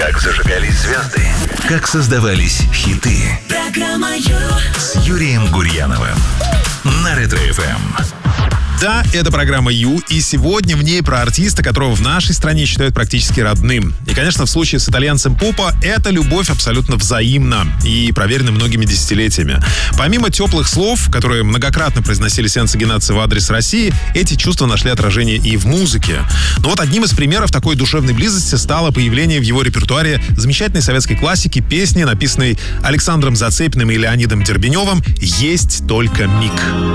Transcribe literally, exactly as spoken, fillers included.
Как зажигались звезды, как создавались хиты. Программа Ю С Юрием Гурьяновым на Ретро-эф эм. Да, это программа Ю, и сегодня в ней про артиста, которого в нашей стране считают практически родным. И, конечно, в случае с итальянцем Попа эта любовь абсолютно взаимна и проверена многими десятилетиями. Помимо теплых слов, которые многократно произносили сеансы Геннадзе в адрес России, эти чувства нашли отражение и в музыке. Но вот одним из примеров такой душевной близости стало появление в его репертуаре замечательной советской классики песни, написанной Александром Зацепиным и Леонидом Дербеневым «Есть только миг».